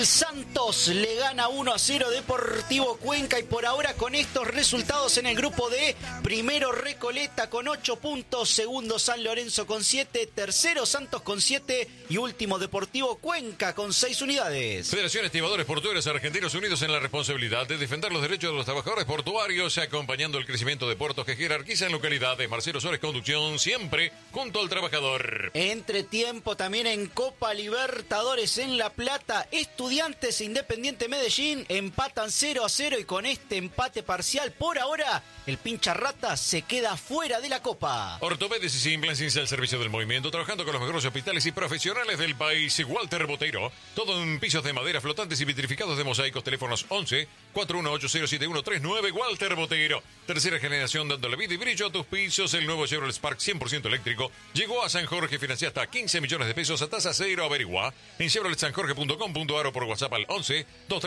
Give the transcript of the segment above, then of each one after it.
Santos le gana 1-0 Deportivo Cuenca y por ahora con estos resultados en el grupo D, primero Recoleta con 8 puntos, segundo San Lorenzo con 7, tercero Santos con 7 y último Deportivo Cuenca con 6 unidades. Federación Estibadores Portuarios Argentinos unidos en la responsabilidad de defender los derechos de los trabajadores portuarios, acompañando el crecimiento de puertos que jerarquizan localidades. Marcelo Suárez Conducción, siempre junto al trabajador. Entre tiempo también en Copa Libertadores en La Plata, Estudiantes e Independiente Medellín empatan 0-0 y con este empate parcial por ahora el pincha rata se queda fuera de la Copa. Ortopedes y Simplens al servicio del movimiento, trabajando con los mejores hospitales y profesionales del país. Walter Botero, todo en pisos de madera flotantes y vitrificados de mosaicos. Teléfonos 11 41807139. Walter Botero, tercera generación dándole vida y brillo a tus pisos. El nuevo Chevrolet Spark 100% eléctrico llegó a San Jorge, financia hasta 15 millones de pesos a tasa cero. Averigua en chevroletsanjorge.com.ar o por WhatsApp al 11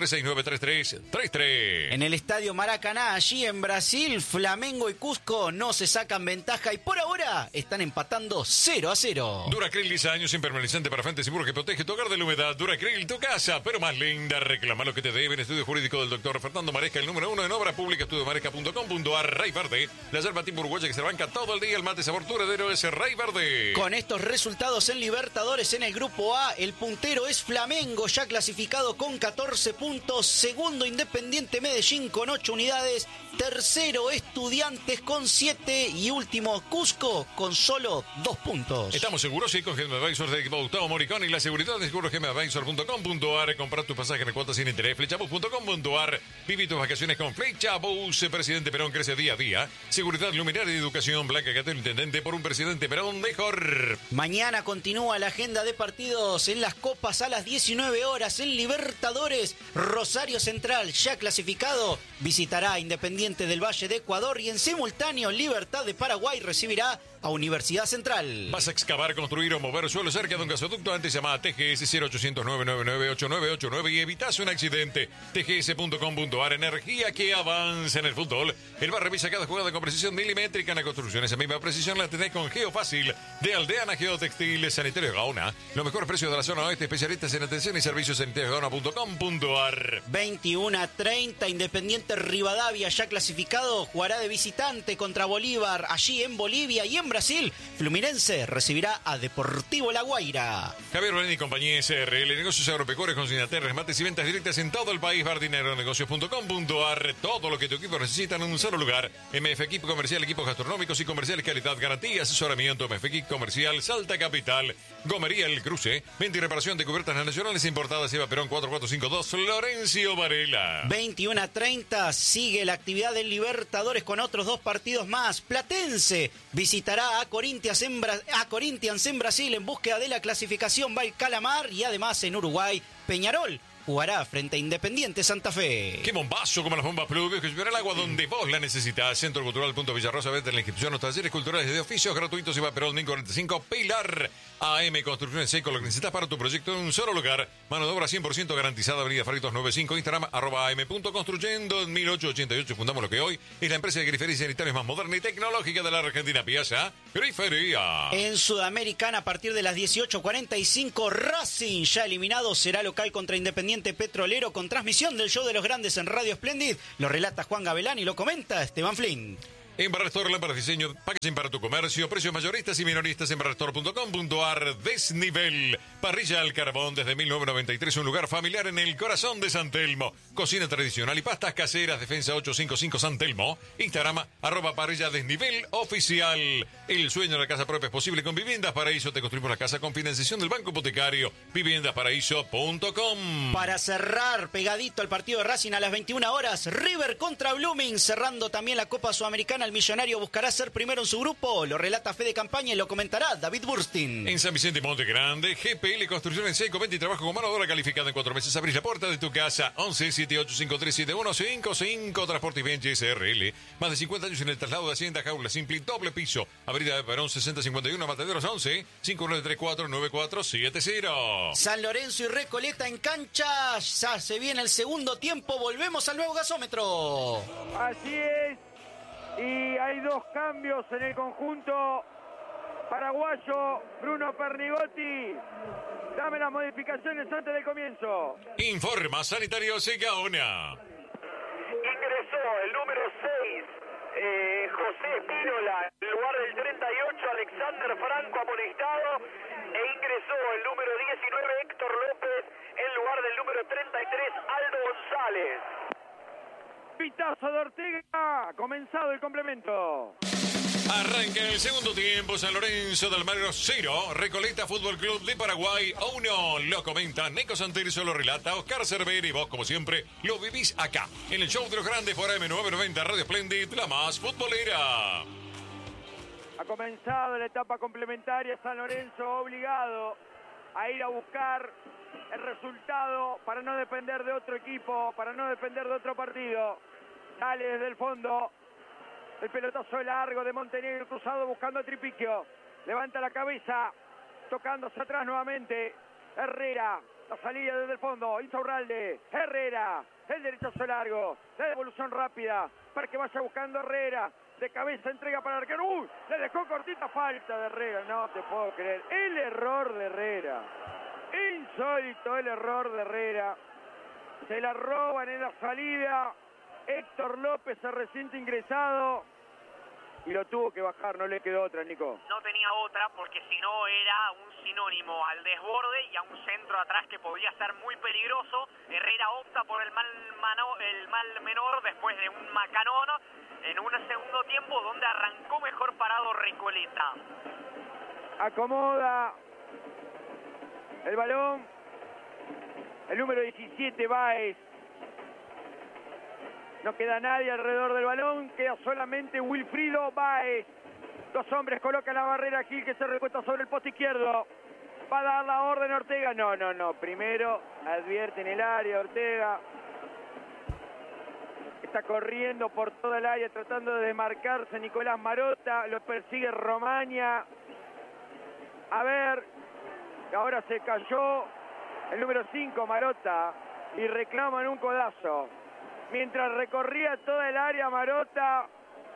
23693333. En el Estadio Maracaná, allí en Brasil, Flamengo y Cusco no se sacan ventaja y por ahora están empatando 0-0. Duracril 10 años impermeabilizante para frente seguro que protege tu hogar de la humedad. Duracril, tu casa, pero más linda. Reclama lo que te deben. Estudio jurídico del doctor Fernando Maresca, el número 1 en obra pública. Estudiomaresca.com.ar. Rey Verde, la yerba tipo uruguaya que se banca todo el día. El mate sabor duradero es Rey Verde. Con estos resultados en Libertadores en el grupo A, el puntero es Flamengo, ya clasificado con 14 puntos. Segundo Independiente Medellín con 8 unidades. Tercero Estudiantes con 7 y último Cusco con solo 2 puntos. Estamos seguros, sí, con Gema Advisors de Gustavo Moricón y la seguridad de segurogemadvisor.com.ar. Comprar tu pasaje en cuotas sin interés, flechabus.com.ar. Viví tus vacaciones con Flechabus. Presidente Perón crece día a día. Seguridad, luminaria y educación. Blanca Catero, intendente por un presidente Perón mejor. Mañana continúa la agenda de partidos en las copas a las 19 horas en Libertadores. Rosario Central, ya clasificado, visitará a Independiente del Valle de Ecuador y en simultáneo Libertad de Paraguay recibirá a Universidad Central. ¿Vas a excavar, construir o mover suelo cerca de un gasoducto? Antes llama a TGS 0800 999 8989 y evitas un accidente. TGS.com.ar. Energía que avanza en el fútbol. El bar revisa cada jugada con precisión milimétrica en la construcción. Esa misma precisión la tenés con Geofácil de Aldeana Geotextil Sanitario de Gaona. Los mejores precios de la zona oeste, especialistas en atención y servicios sanitariosgaona.com.ar. 21:30, Independiente Rivadavia, ya clasificado, jugará de visitante contra Bolívar allí en Bolivia y en Brasil. Fluminense recibirá a Deportivo La Guaira. Javier Belén y compañía SRL, negocios agropecuarios con Sinater, remates y ventas directas en todo el país. Bardineronegocios.com.ar. Todo lo que tu equipo necesita en un solo lugar. MF Equipo Comercial, equipos gastronómicos y comerciales, calidad, garantía, asesoramiento. MF Equipo Comercial, Salta Capital. Gomería El Cruce, venta y reparación de cubiertas nacionales importadas. Eva Perón 4452, Florencio Varela. 21:30, sigue la actividad del Libertadores con otros 2 partidos más. Platense visitará a Corinthians en Brasil en búsqueda de la clasificación. Va el Calamar y además en Uruguay, Peñarol jugará frente a Independiente Santa Fe. ¡Qué bombazo como las bombas pluvios que llevará el agua donde vos la necesitas! Centro Cultural Punto Villarrosa, vete en la inscripción. Los talleres culturales de oficios gratuitos. Eva Perón 1045, Pilar. AM Construcciones Seco, lo que necesitas para tu proyecto en un solo lugar. Mano de obra 100% garantizada. Avenida Faritos 95, Instagram @am.construyendo. En 1888 fundamos lo que hoy es la empresa de grifería y sanitarios más moderna y tecnológica de la Argentina. Piazza Grifería. En Sudamericana, a partir de las 18:45, Racing, ya eliminado, será local contra Independiente Petrolero con transmisión del Show de los Grandes en Radio Splendid. Lo relata Juan Gavelán y lo comenta Esteban Flynn. En Barrestor, lámparas diseño, packaging para tu comercio, precios mayoristas y minoristas en barrestor.com.ar. Desnivel, parrilla al carbón desde 1993, un lugar familiar en el corazón de San Telmo. Cocina tradicional y pastas caseras, Defensa 855 San Telmo. Instagram, @parrilla desnivel oficial. El sueño de la casa propia es posible con Viviendas Paraíso. Te construimos la casa con financiación del Banco Hipotecario. Viviendasparaíso.com. Para cerrar, pegadito al partido de Racing a las 21 horas, River contra Blooming, cerrando también la Copa Sudamericana. El millonario buscará ser primero en su grupo. Lo relata Fede Campaña y lo comentará David Burstin. En San Vicente Monte Grande, GPL Construcción en Seco, venta y trabajo con mano de obra calificada en 4 meses. Abrís la puerta de tu casa. 11 78537155. Transporte y Bench SRL. Más de 50 años en el traslado de Hacienda Jaula Simple, doble piso. Avenida de Perón 6051, Mataderos 11 5934 9470. San Lorenzo y Recoleta en cancha. Ya se viene el segundo tiempo. Volvemos al nuevo gasómetro. Así es. Y hay 2 cambios en el conjunto paraguayo. Bruno Pernigotti Dame las modificaciones antes del comienzo. Informa Sanitario Gaona. Ingresó el número 6, José Espínola, en lugar del 38, Alexander Franco amonestado, e ingresó el número 19, Héctor López, en lugar del número 33, Aldo González. Pitazo de Ortega, comenzado el complemento. Arranca el segundo tiempo. San Lorenzo del Almagro 0, Recoleta Fútbol Club de Paraguay 1. Lo comenta Nico Santerzo, lo relata Oscar Cervera y vos, como siempre, lo vivís acá, en el show de los grandes por AM990 Radio Splendid, la más futbolera. Ha comenzado la etapa complementaria. San Lorenzo obligado a ir a buscar el resultado para no depender de otro equipo, para no depender de otro partido. Sale desde el fondo. El pelotazo largo de Montenegro cruzado buscando a Tripiquio. Levanta la cabeza, tocándose atrás nuevamente. Herrera, la salida desde el fondo. Insaurralde, Herrera, el derechazo largo. La devolución rápida para que vaya buscando Herrera. De cabeza entrega para el arquero. ¡Uy! Le dejó cortita, falta de Herrera. No te puedo creer. El error de Herrera. Insólito el error de Herrera. Se la roban en la salida. Héctor López se resiente ingresado y lo tuvo que bajar, no le quedó otra, Nico. No tenía otra porque si no era un sinónimo al desborde y a un centro atrás que podía ser muy peligroso. Herrera opta por el mal menor después de un macanón en un segundo tiempo donde arrancó mejor parado Recoleta. Acomoda el balón el número 17, Báez. No queda nadie alrededor del balón, queda solamente Wilfrido Báez. Dos hombres colocan la barrera, Gil que se recuesta sobre el poste izquierdo. Va a dar la orden Ortega. No. Primero advierte en el área Ortega. Está corriendo por toda el área tratando de desmarcarse Nicolás Marota. Lo persigue Romaña. A ver, ahora se cayó el número 5 Marota y reclaman un codazo. Mientras recorría toda el área Marota,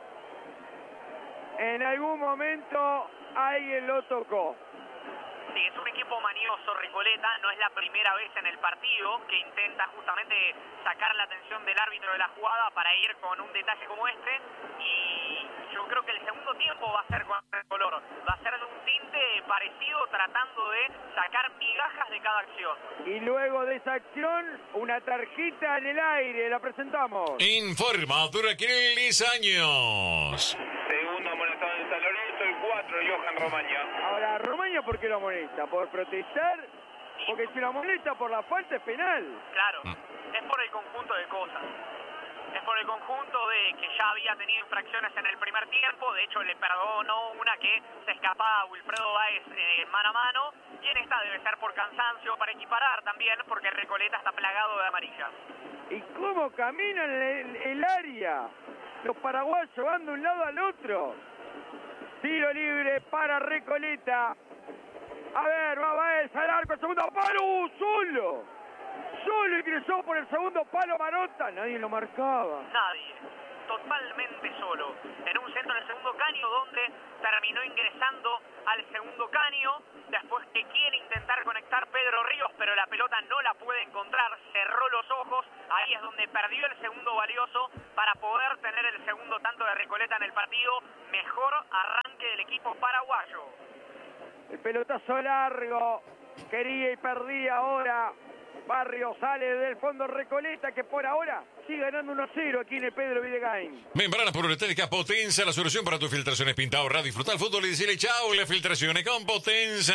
en algún momento alguien lo tocó. Sí, es un equipo manioso Recoleta, no es la primera vez en el partido que intenta justamente sacar la atención del árbitro de la jugada para ir con un detalle como este, y yo creo que el segundo tiempo va a ser con el color, va a ser de un tinte parecido tratando de sacar migajas de cada acción. Y luego de esa acción, una tarjeta en el aire, la presentamos. Informa Duraquil 10 años. Segundo amonestado en San Lorenzo, el 4, Johan Romaña. Ahora, Romaña, ¿por qué lo amonesta? ¿Por protestar? Porque si lo amonesta por la falta es penal. Claro, es por el conjunto de cosas. Es por el conjunto de que ya había tenido infracciones en el primer tiempo. De hecho, le perdonó una que se escapaba a Wilfredo Báez mano a mano. Y en esta debe ser por cansancio, para equiparar también, porque Recoleta está plagado de amarillas. ¿Y cómo caminan el área? Los paraguayos van de un lado al otro. Tiro libre para Recoleta. A ver, va Báez al arco, el segundo palo, solo ingresó por el segundo palo Marota, nadie lo marcaba. Nadie, totalmente solo, en un centro en el segundo caño donde terminó ingresando al segundo caño, después que quiere intentar conectar Pedro Ríos, pero la pelota no la puede encontrar, cerró los ojos, ahí es donde perdió el segundo valioso para poder tener el segundo tanto de Recoleta en el partido. Mejor arranque del equipo paraguayo. El pelotazo largo, quería y perdía ahora. Barrio sale del fondo Recoleta, que por ahora sigue ganando 1-0 aquí en el Pedro Videgain. Membranas Poliuretánicas Potenza, la solución para tus filtraciones. Pintado, radio, disfrutar el fútbol y decirle chao. Las filtraciones con Potenza.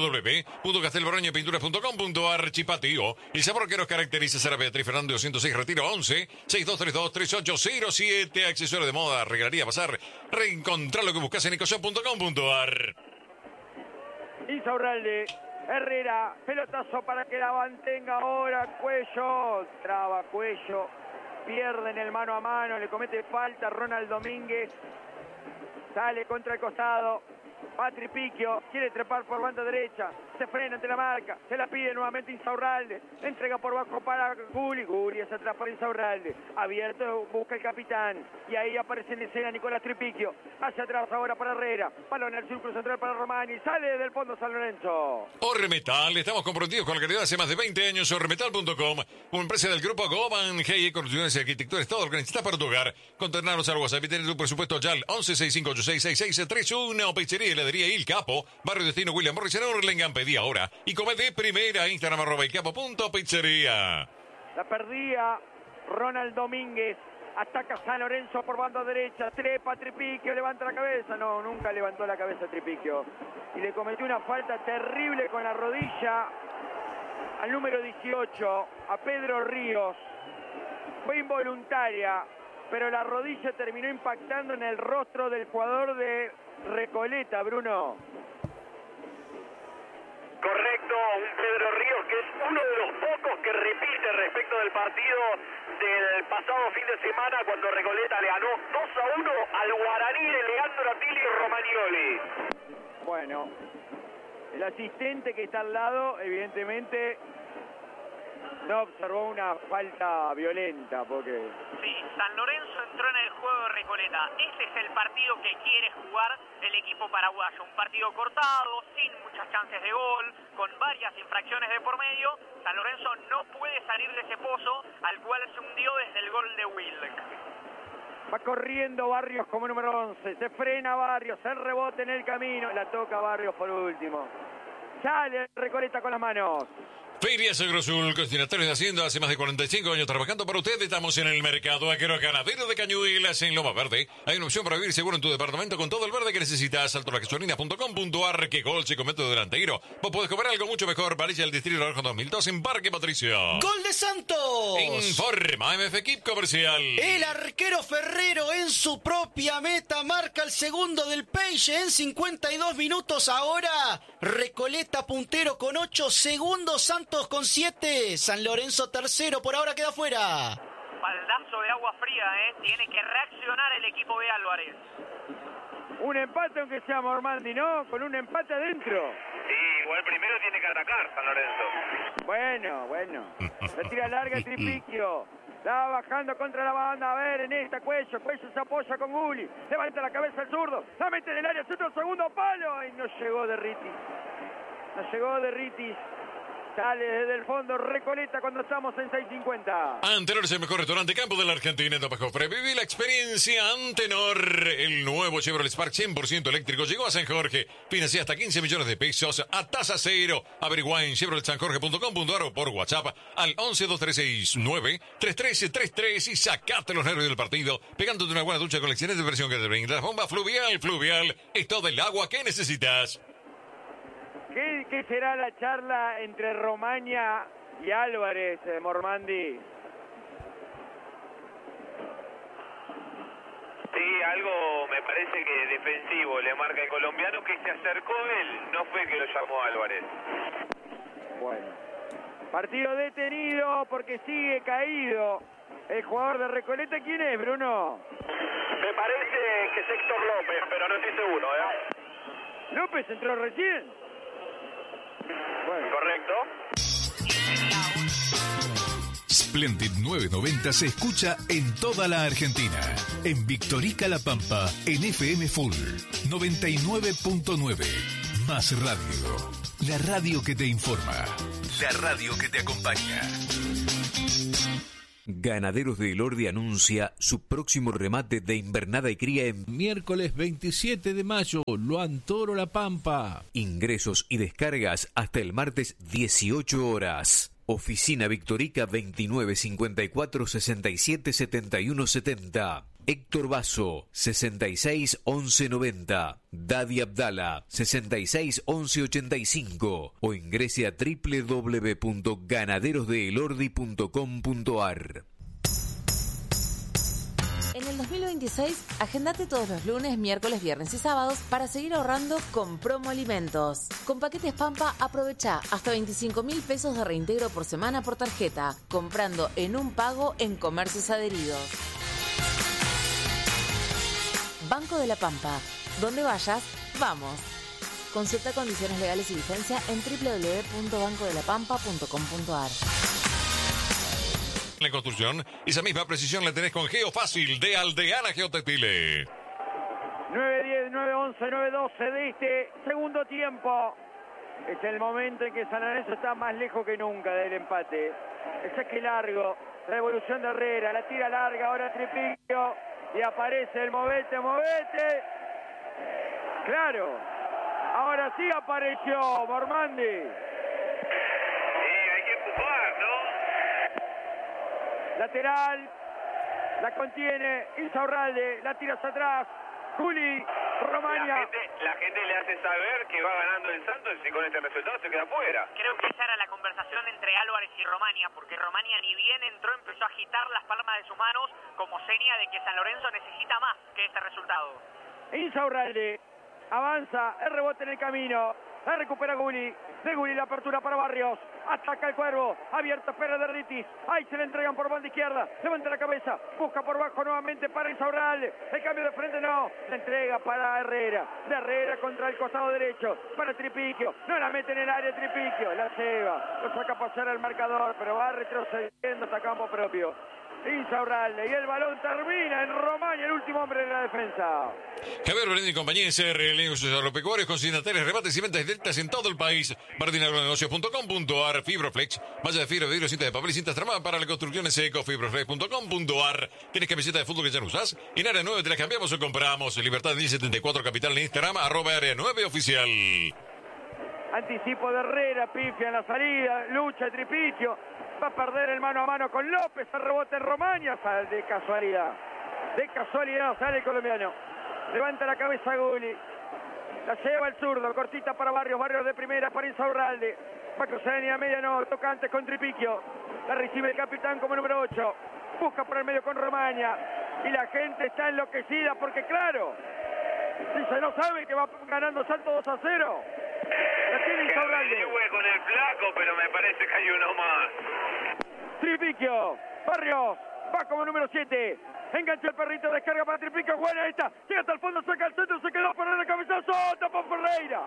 www.castelborroñopinturas.com.ar. Chipatío. El sabor que nos caracteriza será Beatriz Fernández 206 Retiro 11 62323807. Accesorios de moda, regalaría, pasar. Reencontrar lo que buscas en ecoshop.com.ar. Insaurralde, Herrera, pelotazo para que la mantenga ahora Cuello, traba Cuello, pierden el mano a mano, le comete falta Ronald Domínguez, sale contra el costado, Patri Piquio, quiere trepar por banda derecha, Se frena ante la marca, se la pide nuevamente Insaurralde, entrega por bajo para Gulli, Gulli es atrás para Insaurralde, abierto, busca el capitán, y ahí aparece en escena Nicolás Tripicchio, hacia atrás ahora para Herrera, balón al círculo central para Romani, sale desde el fondo San Lorenzo. Ormetal, estamos comprometidos con la calidad hace más de 20 años. Ormetal.com, una empresa del grupo Goban GI, construcciones y arquitecturas, todo lo que necesitas para tu hogar. Contactarnos al WhatsApp y tener tu presupuesto ya al 1165866631. Pizzería y heladería Il Capo, Barrio Destino William Morris en Hurlingham. Pedí ahora y come de primera. Instagram @ilcapo.pizzería. La perdía Ronald Domínguez. Ataca San Lorenzo por banda derecha. Trepa Tripicchio, levanta la cabeza. No, nunca levantó la cabeza Tripicchio. Y le cometió una falta terrible con la rodilla al número 18, a Pedro Ríos. Fue involuntaria, pero la rodilla terminó impactando en el rostro del jugador de Recoleta, Bruno. Correcto, un Pedro Ríos que es uno de los pocos que repite respecto del partido del pasado fin de semana cuando Recoleta le ganó 2-1 al Guaraní de Leandro Atilio Romagnoli. Bueno, el asistente que está al lado, evidentemente, no observó una falta violenta, porque... Sí, San Lorenzo entró en el juego de Recoleta. Ese es el partido que quiere jugar el equipo paraguayo. Un partido cortado, sin muchas chances de gol, con varias infracciones de por medio. San Lorenzo no puede salir de ese pozo al cual se hundió desde el gol de Wilk. Va corriendo Barrios como número 11. Se frena Barrios, el rebote en el camino. La toca Barrios por último. Sale Recoleta con las manos. Ferias Agrosul, destinatarios de Hacienda, hace más de 45 años trabajando para usted. Estamos en el mercado agroganadero de Cañuelas, en Loma Verde. Hay una opción para vivir seguro en tu departamento con todo el verde que necesitas. Altolasgasolinas.com.ar, que Golche con método delantero. Vos podés comer algo mucho mejor. Varilla del Distrito Rojo 2002 en Parque Patricio. ¡Gol de Santos! Informa MF Equip Comercial. El arquero Ferrero en su propia meta marca el segundo del Peixe en 52 minutos. Ahora Recoleta puntero con 8 segundos, Santos con 7, San Lorenzo tercero, por ahora queda fuera. Baldazo de agua fría, tiene que reaccionar el equipo de Álvarez. Un empate aunque sea Mormandi, ¿no? Con un empate adentro. Sí, igual primero tiene que atacar San Lorenzo. Bueno. La tira larga Tripicchio. La va bajando contra la banda. A ver, en esta Cuello se apoya con Gulli. Levanta la cabeza el zurdo. La mete en el área, otro segundo palo. Y no llegó de Ritis. Sale desde el fondo Recoleta cuando estamos en 6:50. Antenor es el mejor restaurante campo de la Argentina. En Tapajofre, viví la experiencia Antenor. El nuevo Chevrolet Spark 100% eléctrico llegó a San Jorge. Financia hasta 15 millones de pesos a tasa cero. Averigua en chevroletsanjorge.com.ar o por WhatsApp al 11-2369-3333 y sacate los nervios del partido pegándote una buena ducha con la excelente versión que te brinda la bomba Fluvial. Es todo el agua que necesitas. ¿Qué será la charla entre Romaña y Álvarez, Mormandi? Sí, algo me parece que defensivo le marca el colombiano, que se acercó él, no fue que lo llamó Álvarez. Bueno, partido detenido porque sigue caído el jugador de Recoleta. ¿Quién es, Bruno? Me parece que es Héctor López, pero no estoy seguro, ¿López entró recién? Bueno. Correcto. Splendid 990 se escucha en toda la Argentina. En Victorica La Pampa, en FM Full 99.9. Más radio. La radio que te informa. La radio que te acompaña. Ganaderos de Elordi anuncia su próximo remate de invernada y cría en miércoles 27 de mayo, Luan Toro La Pampa. Ingresos y descargas hasta el martes 18 horas. Oficina Victorica 2954 67 71 70. Héctor Basso 66 11 90. Dadi Abdala 66 11 85. O ingrese a www.ganaderosdeelordi.com.ar. En el 2026, agendate todos los lunes, miércoles, viernes y sábados para seguir ahorrando con Promo Alimentos. Con paquetes Pampa, aprovecha hasta 25.000 pesos de reintegro por semana por tarjeta, comprando en un pago en comercios adheridos. Banco de la Pampa. Donde vayas, vamos. Consulta condiciones legales y vigencia en www.bancodelapampa.com.ar. La construcción, esa misma precisión la tenés con Geofácil de Aldeana Geotextiles. 9-10, 9-11, 9-12 de este segundo tiempo. Es el momento en que San Lorenzo está más lejos que nunca del empate. El saque largo, la evolución de Herrera, la tira larga, ahora Tripiquio. Y aparece el movete. Claro, ahora sí apareció Mormandi. Hay que empujar, ¿no? Lateral, la contiene Insaurralde, la tira hacia atrás. Juli, Romaña. La gente le hace saber que va ganando el Santos y con este resultado se queda fuera. Creo que esa era la conversación entre Álvarez y Romaña, porque Romaña ni bien entró empezó a agitar las palmas de sus manos como seña de que San Lorenzo necesita más que este resultado. Insaurralde avanza, el rebote en el camino, la recupera Guli. De Guli la apertura para Barrios. Ataca el Cuervo. Abierto espera de Ritis. Ahí se le entregan por banda izquierda. Levanta la cabeza. Busca por bajo nuevamente para Insaurralde. El cambio de frente no. La entrega para Herrera. De Herrera contra el costado derecho. Para Tripiquio. No la mete en el área Tripiquio. La lleva. Lo saca a pasar al marcador. Pero va retrocediendo hasta campo propio. Insaurralde. Y el balón termina en Romaña, el último hombre de la defensa. Javier Berendi y compañía en CRL Negocios Agropecuarios, consignatarios, rebates y ventas directas en todo el país. martinaagronegocios.com.ar. Fibroflex, malla de fibra, vidrio, cinta de papel y cintas tramadas para la construcción en seco. Fibroflex.com.ar. ¿Tienes camiseta de fútbol que ya no usás? En Área 9 te la cambiamos o compramos. Libertad 1074 Capital en Instagram, @Área 9 Oficial. Anticipo de Herrera, pifia en la salida, lucha Tripiquio. Va a perder el mano a mano con López, el rebote en Romaña, sale de casualidad sale el colombiano. Levanta la cabeza Guli, la lleva el zurdo, cortita para Barrios de primera para Insaurralde. Va a cruzar en la media, no, toca antes con Tripiquio. La recibe el capitán como número 8. Busca por el medio con Romaña. Y la gente está enloquecida porque claro, dice, no sabe que va ganando Santos 2-0. La tiene Insaurralde. Con el flaco, pero me parece que hay uno más. Tripiquio, Barrios, va como número 7. Engancha el perrito, descarga para Tripiquio, buena esta. Llega hasta el fondo, saca el centro, se quedó por el cabezazo. Tapó Ferreira,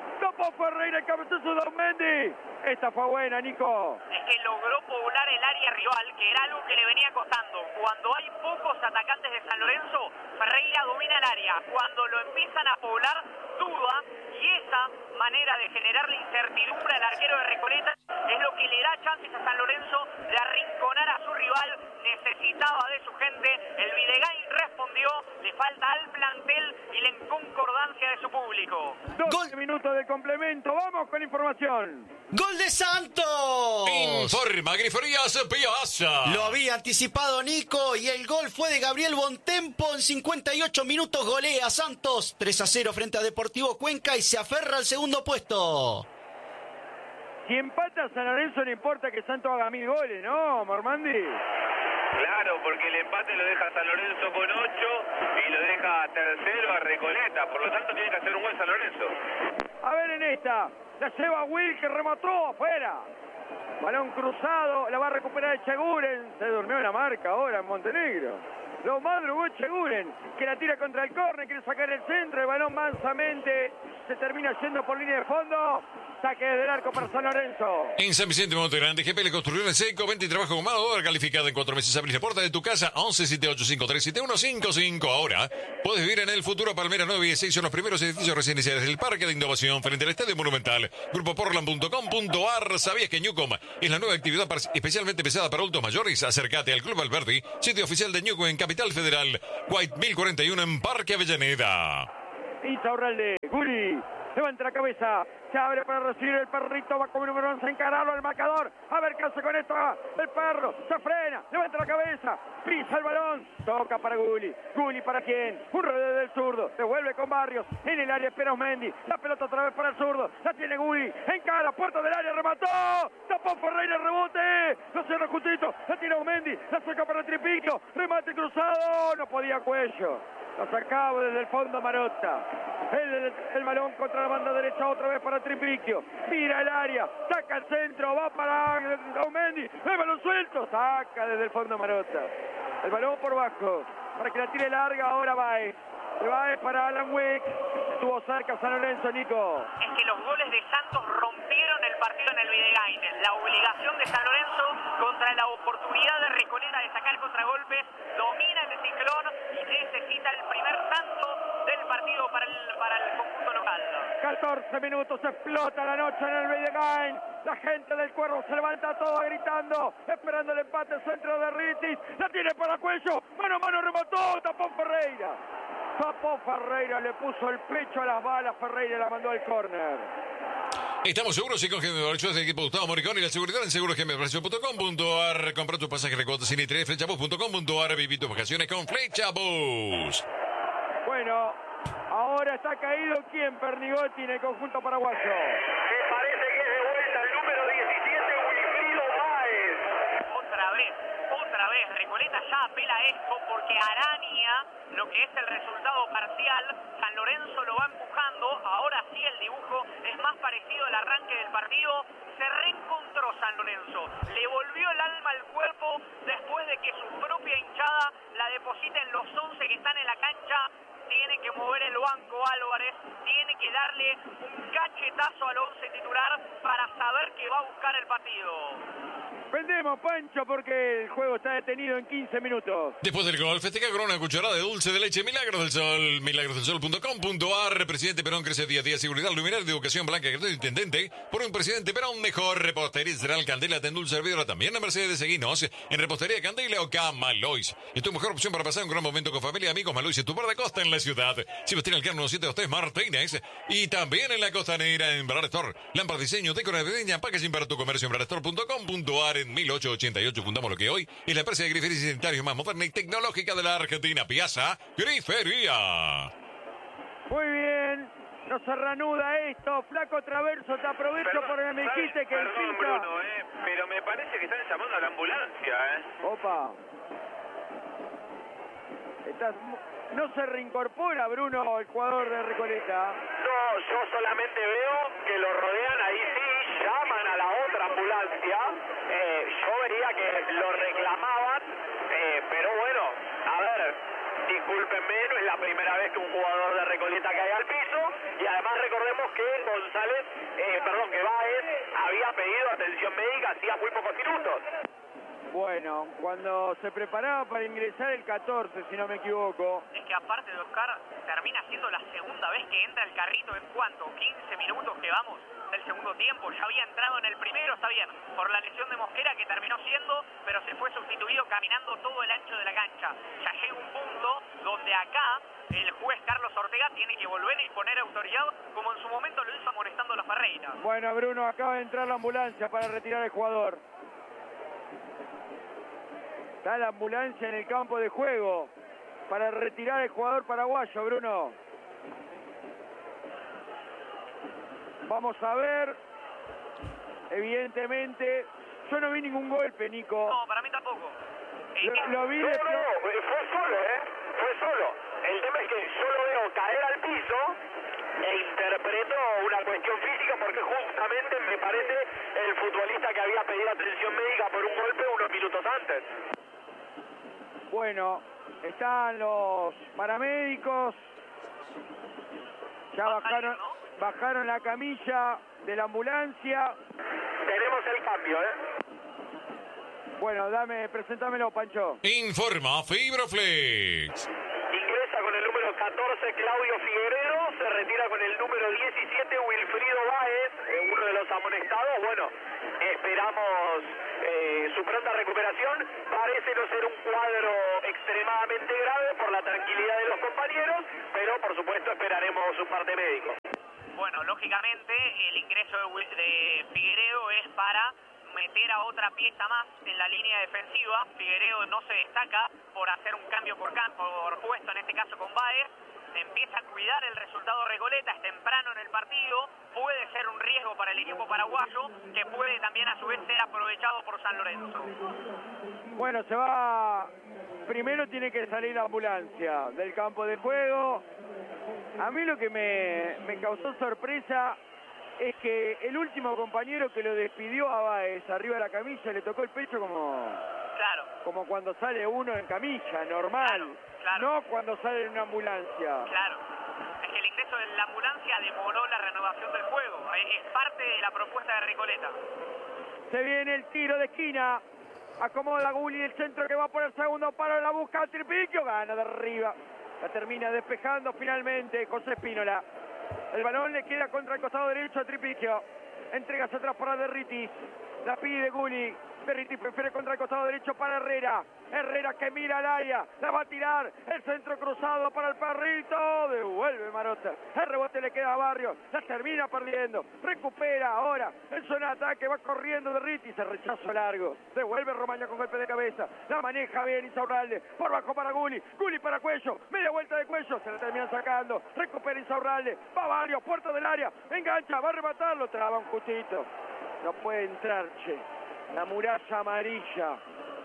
el cabezazo de Aumendi. Esta fue buena, Nico. Es que logró poblar el área rival, que era algo que le venía costando. Cuando hay pocos atacantes de San Lorenzo, Ferreira domina el área. Cuando lo empiezan a poblar, duda. Y esa manera de generarle incertidumbre al arquero de Recoleta es lo que le da chances a San Lorenzo de arrinconar a su rival. Necesitaba de su gente. El Videgain respondió. Le falta al plantel y la inconcordancia de su público. 12 minutos de complemento. Vamos con información. ¡Gol de Santos! Informa Griferías Piazza. Lo había anticipado Nico y el gol fue de Gabriel Bontempo. En 58 minutos golea Santos 3-0 frente a Deportivo Cuenca y se aferra al segundo puesto. Si empata San Lorenzo no importa que Santos haga 1000 goles, ¿no, Mormandi? Claro, porque el empate lo deja San Lorenzo con 8 y lo deja tercero a Recoleta. Por lo tanto tiene que hacer un gol San Lorenzo. A ver en esta. La lleva Will que remató afuera. Balón cruzado, la va a recuperar Echeguren. Se durmió en la marca ahora en Montenegro. Lo madrugó Echeguren, que la tira contra el córner, quiere sacar el centro, el balón mansamente se termina yendo por línea de fondo. Saque desde el arco para San Lorenzo. En San Vicente Monte Grande, GP le construyó en seco, venta y trabajo con mano de obra calificada en 4 meses. Abrís la puerta de tu casa, 1178537155. Ahora, puedes vivir en el futuro. Palmera 9 y 16 son los primeros edificios residenciales del Parque de Innovación frente al Estadio Monumental. Grupoportland.com.ar. ¿Sabías que Newcom es la nueva actividad especialmente pesada para adultos mayores? Acércate al Club Alberti, sitio oficial de Newcom en Capital Federal. White 1041 en Parque Avellaneda. Insaurralde, Guri, levanta la cabeza, se abre para recibir el perrito, va como número 11 a encararlo al marcador, a ver qué hace con esto, el perro, se frena, levanta la cabeza, pisa el balón, toca para Guli para quién, un rodeo del zurdo, devuelve con Barrios, en el área espera Mendy, la pelota otra vez para el zurdo, la tiene Guli, encara, puerta del área, remató, tapó Ferreira, rebote, lo cierra justito, la tiene Mendy, la saca para Tripiquio, remate cruzado, no podía Cuello. Lo sacaba desde el fondo Marotta. El balón contra la banda derecha otra vez para Tripiquio. Mira el área, saca el centro, va para Aumendi. El balón suelto, saca desde el fondo Marotta. El balón por bajo, para que la tire larga ahora Baez. Se va para Alan Wick. Estuvo cerca San Lorenzo, Nico. Es que los goles de Santos rompieron el partido en el Videgain. La obligación de San Lorenzo contra la oportunidad de Recoleta de sacar contragolpes. Domina el Ciclón y necesita el primer tanto del partido para el conjunto local. 14 minutos, explota la noche en el Videgain. La gente del Cuervo se levanta todo gritando, esperando el empate, centro de Ritis. La tiene para Cuello, mano a mano remató, tapó Ferreira. Tapó Ferreira, le puso el pecho a las balas, Ferreira la mandó al córner. Estamos seguros y con GMB del equipo Gustavo Moricón y la seguridad en segurosgmbprecio.com.ar. Compra tu pasaje de cuotas sin interés, flechabus.com.ar. Viví tus vacaciones con Flechabus. Bueno, ahora está caído ¿quién? Pernigotti en el conjunto paraguayo. Me parece que es de vuelta el número 17, Wilfrido Báez. Otra vez, Recoleta ya apela a esto porque araña lo que es el resultado parcial. San Lorenzo lo va empujando, ahora sí el dibujo es más parecido al arranque del partido. Se reencontró San Lorenzo, le volvió el alma al cuerpo después de que su propia hinchada la deposita en los 11 que están en la cancha. Tiene que mover el banco Álvarez, tiene que darle un cachetazo al 11 titular para saber que va a buscar el partido. Vendemos, Pancho, porque el juego está detenido en 15 minutos. Después del gol, festeja con una cucharada de dulce de leche Milagros del Sol. Milagrosdelsol.com.ar. Presidente Perón crece día a día. Seguridad, luminaria de educación blanca. Intendente. Por un presidente Perón mejor. Repostería Israel Candela. Tendul servidora también. A Mercedes de Seguinos. En Repostería Candela o Camalois. Es tu mejor opción para pasar un gran momento con familia y amigos. Malois es tu bar de costa en la ciudad. Silvestre Alcarno 723 Martínez. Y también en la costanera en Brad Store. Lámpara diseño, decora navideña, packaging para tu comercio en bradstore.com.ar. En 1888 fundamos lo que hoy es la empresa de grifería y sanitario más moderna y tecnológica de la Argentina. Piazza Grifería. Muy bien, no se reanuda esto. Flaco Traverso, te aprovecho porque me dijiste que el Perdón, pincha... Bruno, pero me parece que están llamando a la ambulancia, Opa. No se reincorpora, Bruno, el jugador de Recoleta. No, yo solamente veo que lo rodean, ahí sí, llaman a la otra ambulancia. Yo vería que lo reclamaban, pero bueno, a ver, discúlpenme, no es la primera vez que un jugador de Recoleta cae al piso, y además recordemos que que Báez había pedido atención médica hacía muy pocos minutos. Bueno, cuando se preparaba para ingresar el 14, si no me equivoco. Es que aparte de Oscar, termina siendo la segunda vez que entra el carrito en cuánto, 15 minutos que vamos del segundo tiempo. Ya había entrado en el primero, está bien, por la lesión de Mosquera que terminó siendo, pero se fue sustituido caminando todo el ancho de la cancha. Ya llega un punto donde acá el juez Carlos Ortega tiene que volver a imponer autoridad como en su momento lo hizo amonestando a la Ferreira. Bueno, Bruno, acaba de entrar la ambulancia para retirar al jugador. Está la ambulancia en el campo de juego para retirar al jugador paraguayo, Bruno. Vamos a ver. Evidentemente, yo no vi ningún golpe, Nico. No, para mí tampoco. Lo vi de... No, fue solo, fue solo. El tema es que yo lo veo caer al piso e interpreto una cuestión física porque justamente me parece el futbolista que había pedido atención médica por un golpe unos minutos antes. Bueno, están los paramédicos. Ya bajaron la camilla de la ambulancia. Tenemos el cambio, Bueno, presentámelo, Pancho. Informa Fibroflex. Ingresa con el número 14 Claudio Figueredo, se retira con el número 17 Wilfrido Báez, uno de los amonestados. Bueno, esperamos su pronta recuperación. Parece no ser un cuadro extremadamente grave por la tranquilidad de los compañeros, pero por supuesto esperaremos su parte médico. Bueno, lógicamente el ingreso de Figueredo es para meter a otra pieza más en la línea defensiva. Figueredo no se destaca por hacer un cambio por puesto, en este caso con Báez. Empieza a cuidar el resultado Recoleta, es temprano en el partido, puede ser un riesgo para el equipo paraguayo, que puede también a su vez ser aprovechado por San Lorenzo. Bueno, se va, primero tiene que salir la ambulancia del campo de juego. A mí lo que me causó sorpresa es que el último compañero que lo despidió a Báez arriba de la camilla le tocó el pecho como... Claro. como cuando sale uno en camilla, normal. Claro. No cuando sale en una ambulancia. Claro. Es que el ingreso de la ambulancia demoró la renovación del juego. Es parte de la propuesta de Recoleta. Se viene el tiro de esquina. Acomoda Gulli el centro que va por el segundo palo. La busca Tripiquio. Gana de arriba. La termina despejando finalmente José Espínola. El balón le queda contra el costado derecho a Tripiquio. Entrega hacia atrás para Derritis. La pide Gulli. Derritis prefiere contra el costado derecho para Herrera. Herrera que mira al área. La va a tirar. El centro cruzado para el Perrito. Devuelve Marota. El rebote le queda a Barrios. La termina perdiendo. Recupera ahora. En zona de ataque va corriendo Derritis. El rechazo largo. Devuelve Romaña con golpe de cabeza. La maneja bien Insaurralde. Por bajo para Gulli. Gulli para Cuello. Media vuelta de Cuello. Se la terminan sacando. Recupera Insaurralde. Va Barrios. Puerta del área. Engancha. Va a rematarlo. Traba un justito. No puede entrar, che. La muralla amarilla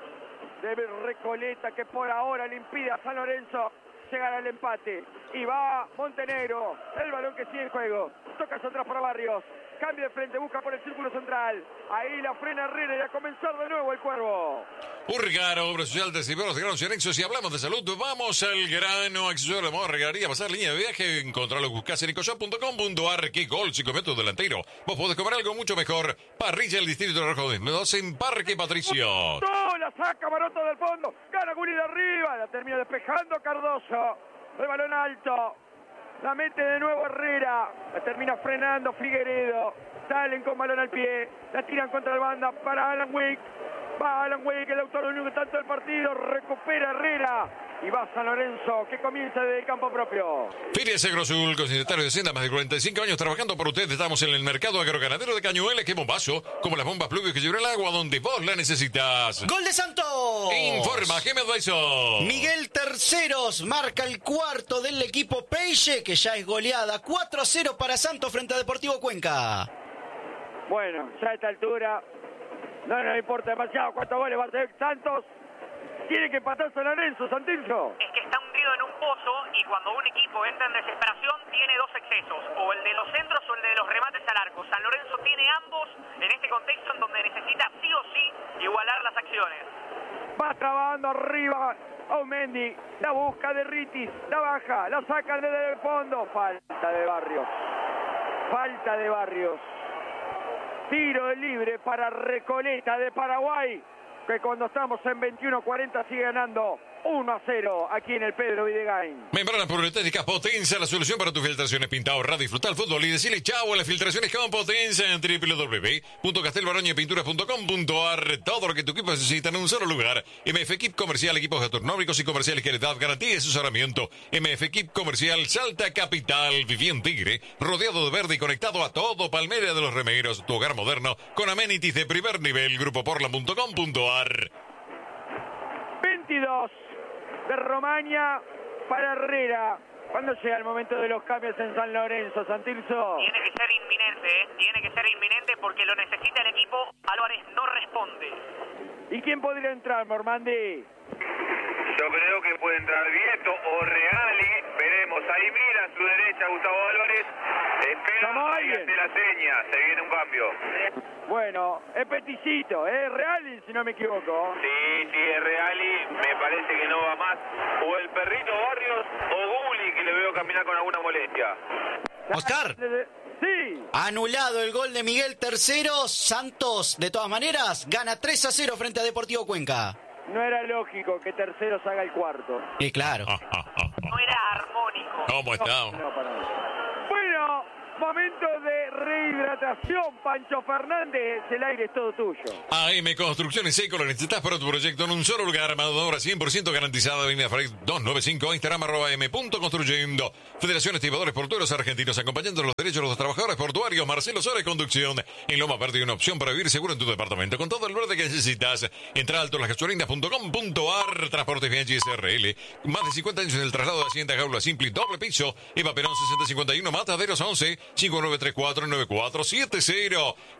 de Recoleta que por ahora le impide a San Lorenzo llegar al empate. Y va Montenegro, el balón que sigue en juego. Toca hacia atrás para Barrios. Cambia de frente, busca por el círculo central. Ahí la frena Herrera y a comenzar de nuevo el Cuervo. Urgaro, obra social de Ciberos de Granos y Anexos. Si hablamos de salud, vamos al grano. Accesorio de moda, regalaría, pasar línea de viaje. Encontrarlo, buscás en ecoshop.com.ar. Qué gol, 5 metros delantero. Vos podés comer algo mucho mejor. Parrilla del Distrito de Rojo de Mendoza en Parque Patricio. ¡No! La saca Marota del fondo. Gana Gulli de arriba. La termina despejando Cardoso. El balón alto. La mete de nuevo Herrera. La termina frenando Figueredo. Salen con balón al pie. La tiran contra el banda para Alan Wick. Va Alan Wick, el autor único tanto del partido. Recupera Herrera. Y va San Lorenzo, que comienza desde el campo propio. Feria Segrosul, consignatario de Hacienda, más de 45 años trabajando por ustedes. Estamos en el mercado agroganadero de Cañuelas. Qué bombazo, como las bombas pluvios que llevan el agua donde vos la necesitas. ¡Gol de Santos! Informa, ¿qué me advisó? Miguel Terceros marca el cuarto del equipo Peixe, que ya es goleada. 4-0 para Santos frente a Deportivo Cuenca. Bueno, ya a esta altura no nos importa demasiado cuántos goles va a hacer Santos. Tiene que empatar San Lorenzo, Santillo. Es que está hundido en un pozo y cuando un equipo entra en desesperación tiene dos excesos, o el de los centros o el de los remates al arco. San Lorenzo tiene ambos en este contexto en donde necesita sí o sí igualar las acciones. Va trabando arriba Aumendi, la busca de Ritis, la baja, la saca desde el fondo. Falta de Barrios. Falta de Barrios. Tiro libre para Recoleta de Paraguay, que cuando estamos en 21:40 sigue ganando 1-0 aquí en el Pedro Videgain. Membranas Poliuretánicas Potenza, la solución para tus filtraciones. Pinta, ahorra, disfrutar el fútbol y decirle chau a las filtraciones con Potenza en www.castelbaroñapinturas.com.ar. Todo lo que tu equipo necesita en un solo lugar. MF Equip Comercial, equipos gastronómicos y comerciales que les dan garantía y asesoramiento. MF Equip Comercial Salta Capital. Viví en Tigre, rodeado de verde y conectado a todo Palmera de los Remeros. Tu hogar moderno con amenities de primer nivel. Grupoportland.com.ar. 22 de Romaña para Herrera. ¿Cuándo llega el momento de los cambios en San Lorenzo, Santilso? Tiene que ser inminente, tiene que ser inminente porque lo necesita el equipo. Álvarez no responde. ¿Y quién podría entrar, Mormandi? Yo creo que puede entrar Vieto o Reali. Veremos. Ahí mira a su derecha Gustavo Álvarez. Espera y hace la seña. Se viene un cambio. Bueno, es Peticito, Reali, si no me equivoco. Sí, es Reali. Me parece que no va más. O el Perrito Barrios o Gulli, que le veo caminar con alguna molestia. Oscar. Sí. Anulado el gol de Miguel Terceros. Santos, de todas maneras, gana 3-0 frente a Deportivo Cuenca. No era lógico que Terceros haga el cuarto. Y claro. No era armónico. ¿Cómo está? No, para nada. Bueno, momento de rehidratación, Pancho Fernández. El aire es todo tuyo. AM Construcciones Seco, lo necesitas para tu proyecto en un solo lugar. Armadora 100% garantizada. Avenida Frey 295, Instagram @m.construyendo. Federación Estibadores Portuarios Argentinos, acompañando los derechos de los trabajadores portuarios. Marcelo Suárez, conducción. En Loma Verde, una opción para vivir seguro en tu departamento. Con todo el verde que necesitas. Entra a altolasgasolinas.com.ar. Transportes Bianchi SRL. Más de 50 años en el traslado de Hacienda Gaula Simple, doble piso. Eva Perón 6051, Mataderos 11 5934-9470.